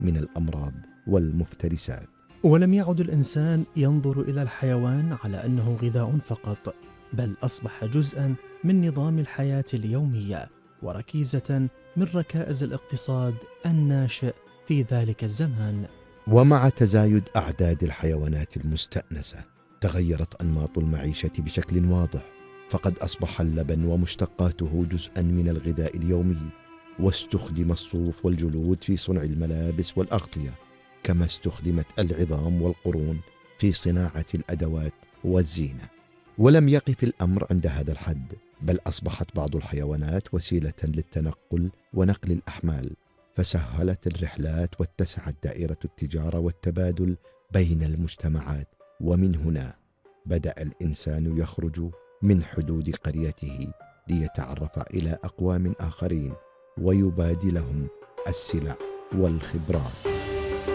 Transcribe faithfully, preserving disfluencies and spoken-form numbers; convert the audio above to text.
من الأمراض والمفترسات. ولم يعد الإنسان ينظر إلى الحيوان على أنه غذاء فقط، بل أصبح جزءاً من نظام الحياة اليومية وركيزة من ركائز الاقتصاد الناشئ في ذلك الزمان. ومع تزايد أعداد الحيوانات المستأنسة تغيرت أنماط المعيشة بشكل واضح، فقد أصبح اللبن ومشتقاته جزءاً من الغذاء اليومي، واستخدم الصوف والجلود في صنع الملابس والأغطية، كما استخدمت العظام والقرون في صناعة الأدوات والزينة. ولم يقف الأمر عند هذا الحد، بل أصبحت بعض الحيوانات وسيلة للتنقل ونقل الأحمال، فسهلت الرحلات واتسعت دائرة التجارة والتبادل بين المجتمعات. ومن هنا بدأ الإنسان يخرج من حدود قريته ليتعرف إلى أقوام آخرين ويبادلهم السلع والخبرات.